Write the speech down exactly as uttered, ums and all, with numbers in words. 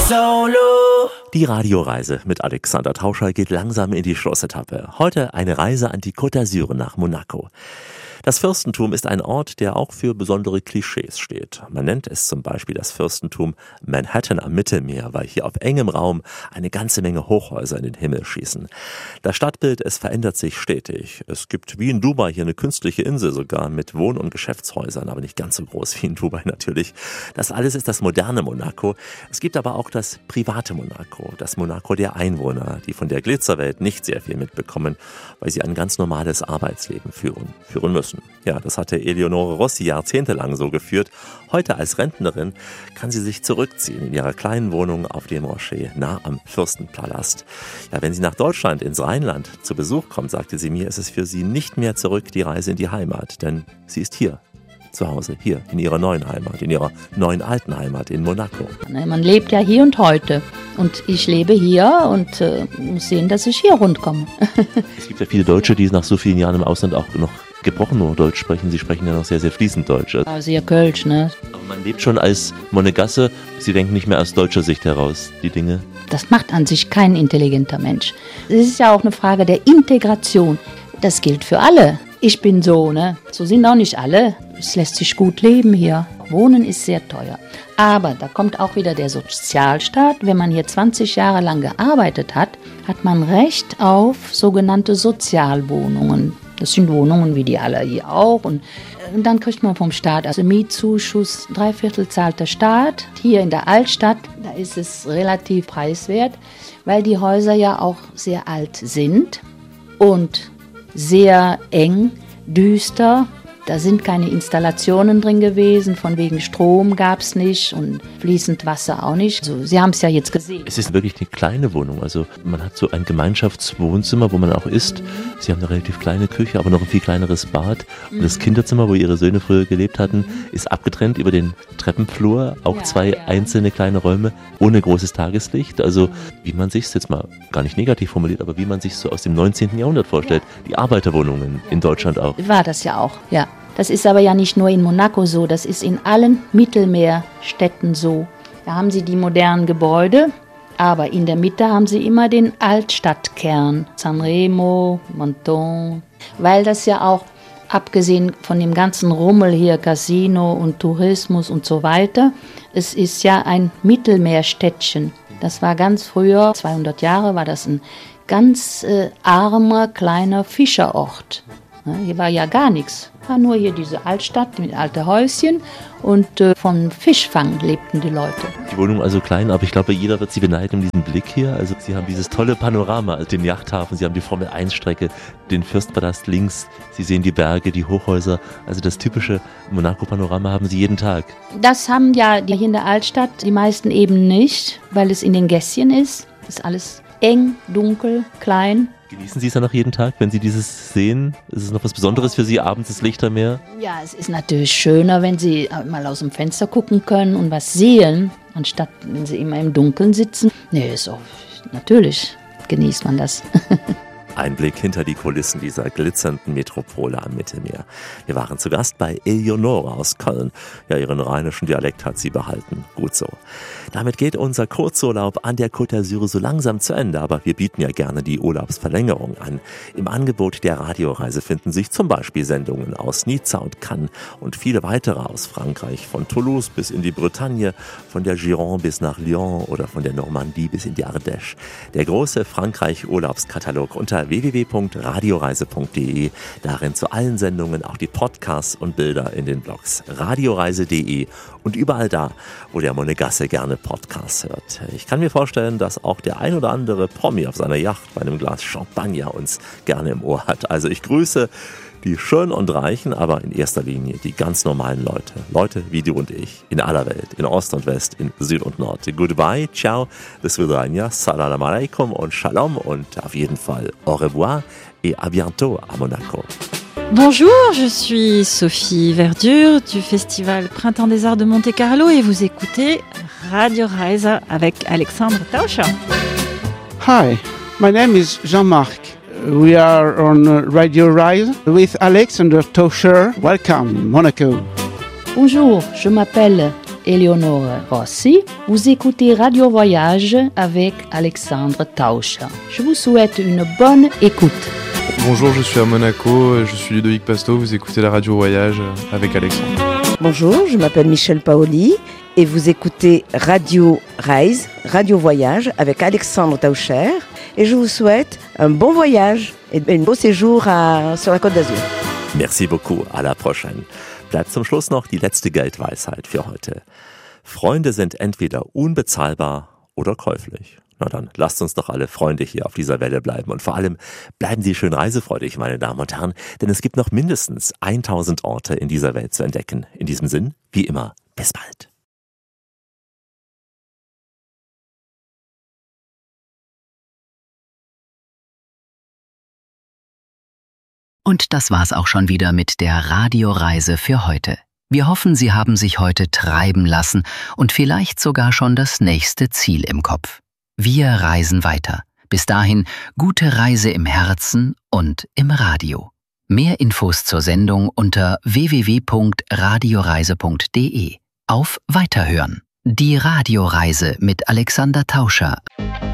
Solo. Die Radioreise mit Alexander Tauscher geht langsam in die Schlussetappe. Heute eine Reise an die Côte d'Azur nach Monaco. Das Fürstentum ist ein Ort, der auch für besondere Klischees steht. Man nennt es zum Beispiel das Fürstentum Manhattan am Mittelmeer, weil hier auf engem Raum eine ganze Menge Hochhäuser in den Himmel schießen. Das Stadtbild, es verändert sich stetig. Es gibt wie in Dubai hier eine künstliche Insel sogar mit Wohn- und Geschäftshäusern, aber nicht ganz so groß wie in Dubai natürlich. Das alles ist das moderne Monaco. Es gibt aber auch das private Monaco, das Monaco der Einwohner, die von der Glitzerwelt nicht sehr viel mitbekommen, weil sie ein ganz normales Arbeitsleben führen, führen müssen. Ja, das hatte Eleonore Rossi jahrzehntelang so geführt. Heute als Rentnerin kann sie sich zurückziehen in ihrer kleinen Wohnung auf dem Rocher nah am Fürstenpalast. Ja, wenn sie nach Deutschland ins Rheinland zu Besuch kommt, sagte sie mir, ist es für sie nicht mehr zurück die Reise in die Heimat, denn sie ist hier. Zu Hause, hier, in ihrer neuen Heimat, in ihrer neuen alten Heimat in Monaco. Man lebt ja hier und heute. Und ich lebe hier und äh, muss sehen, dass ich hier rundkomme. Es gibt ja viele Deutsche, die nach so vielen Jahren im Ausland auch noch gebrochen nur Deutsch sprechen. Sie sprechen ja noch sehr, sehr fließend Deutsch. Ja, sehr Kölsch, ne? Aber man lebt schon als Monegasse. Sie denken nicht mehr aus deutscher Sicht heraus, die Dinge. Das macht an sich kein intelligenter Mensch. Es ist ja auch eine Frage der Integration. Das gilt für alle. Ich bin so, ne? So sind auch nicht alle. Es lässt sich gut leben hier. Wohnen ist sehr teuer. Aber da kommt auch wieder der Sozialstaat. Wenn man hier zwanzig Jahre lang gearbeitet hat, hat man Recht auf sogenannte Sozialwohnungen. Das sind Wohnungen wie die alle hier auch. Und dann kriegt man vom Staat also Mietzuschuss. Drei Viertel zahlt der Staat. Hier in der Altstadt, da ist es relativ preiswert, weil die Häuser ja auch sehr alt sind und sehr eng, düster. Da sind keine Installationen drin gewesen, von wegen Strom gab es nicht und fließend Wasser auch nicht. Also, Sie haben es ja jetzt gesehen. Es ist wirklich eine kleine Wohnung, also man hat so ein Gemeinschaftswohnzimmer, wo man auch isst. Sie haben eine relativ kleine Küche, aber noch ein viel kleineres Bad. Und das Kinderzimmer, wo Ihre Söhne früher gelebt hatten, ist abgetrennt über den Treppenflur. Auch ja, zwei ja. einzelne kleine Räume ohne großes Tageslicht. Also wie man sich es jetzt mal gar nicht negativ formuliert, aber wie man sich so aus dem neunzehnten Jahrhundert vorstellt. Ja. Die Arbeiterwohnungen in Deutschland auch. War das ja auch, ja. Das ist aber ja nicht nur in Monaco so, das ist in allen Mittelmeerstädten so. Da haben sie die modernen Gebäude, aber in der Mitte haben sie immer den Altstadtkern, Sanremo, Menton, weil das ja auch, abgesehen von dem ganzen Rummel hier, Casino und Tourismus und so weiter, es ist ja ein Mittelmeerstädtchen. Das war ganz früher, zweihundert Jahre, war das ein ganz äh, armer, kleiner Fischerort. Hier war ja gar nichts. War nur hier diese Altstadt mit alten Häuschen und äh, vom Fischfang lebten die Leute. Die Wohnung also klein, aber ich glaube, jeder wird Sie beneiden um diesen Blick hier. Also Sie haben dieses tolle Panorama, also den Yachthafen, Sie haben die Formel eins Strecke, den Fürstpalast links, Sie sehen die Berge, die Hochhäuser. Also das typische Monaco-Panorama haben Sie jeden Tag. Das haben ja die hier in der Altstadt die meisten eben nicht, weil es in den Gässchen ist. Das ist alles eng, dunkel, klein. Genießen Sie es ja noch jeden Tag, wenn Sie dieses sehen? Ist es noch was Besonderes für Sie, abends das Lichtermeer? Ja, es ist natürlich schöner, wenn Sie mal aus dem Fenster gucken können und was sehen, anstatt wenn Sie immer im Dunkeln sitzen. Nee, so, natürlich genießt man das. Ein Blick hinter die Kulissen dieser glitzernden Metropole am Mittelmeer. Wir waren zu Gast bei Eleonore aus Köln. Ja, ihren rheinischen Dialekt hat sie behalten. Gut so. Damit geht unser Kurzurlaub an der Côte d'Azur so langsam zu Ende, aber wir bieten ja gerne die Urlaubsverlängerung an. Im Angebot der Radioreise finden sich zum Beispiel Sendungen aus Nizza und Cannes und viele weitere aus Frankreich, von Toulouse bis in die Bretagne, von der Gironde bis nach Lyon oder von der Normandie bis in die Ardèche. Der große Frankreich-Urlaubskatalog unter w w w punkt radioreise punkt d e. Darin zu allen Sendungen auch die Podcasts und Bilder in den Blogs radioreise punkt d e und überall da, wo der Monegasse gerne Podcasts hört. Ich kann mir vorstellen, dass auch der ein oder andere Promi auf seiner Yacht bei einem Glas Champagner uns gerne im Ohr hat. Also ich grüße die Schönen und Reichen, aber in erster Linie die ganz normalen Leute. Leute wie du und ich, in aller Welt, in Ost und West, in Süd und Nord. Goodbye, ciao, bis wieder, salam alaikum und shalom und auf jeden Fall au revoir et à bientôt à Monaco. Bonjour, je suis Sophie Verdure du Festival Printemps des Arts de Monte-Carlo et vous écoutez Radio Reise avec Alexandre Tauscher. Hi, my name is Jean-Marc. We are on Radio Rise with Alexander Tauscher. Welcome, Monaco. Bonjour, je m'appelle Eleonore Rossi. Vous écoutez Radio Voyage avec Alexandre Tauscher. Je vous souhaite une bonne écoute. Bonjour, je suis à Monaco, je suis Ludovic Pasto, vous écoutez la Radio Voyage avec Alexandre. Bonjour, je m'appelle Michel Paoli et vous écoutez Radio Reise, Radio Voyage avec Alexandre Tauscher et je vous souhaite un bon voyage et un beau séjour à, sur la Côte d'Azur. Merci beaucoup, à la prochaine. Bleibt zum Schluss noch die letzte Geldweisheit für heute. Freunde sind entweder unbezahlbar oder käuflich. Na dann, lasst uns doch alle Freunde hier auf dieser Welle bleiben. Und vor allem bleiben Sie schön reisefreudig, meine Damen und Herren, denn es gibt noch mindestens tausend Orte in dieser Welt zu entdecken. In diesem Sinn, wie immer, bis bald. Und das war's auch schon wieder mit der Radioreise für heute. Wir hoffen, Sie haben sich heute treiben lassen und vielleicht sogar schon das nächste Ziel im Kopf. Wir reisen weiter. Bis dahin gute Reise im Herzen und im Radio. Mehr Infos zur Sendung unter w w w punkt radioreise punkt de. Auf Weiterhören. Die Radioreise mit Alexander Tauscher.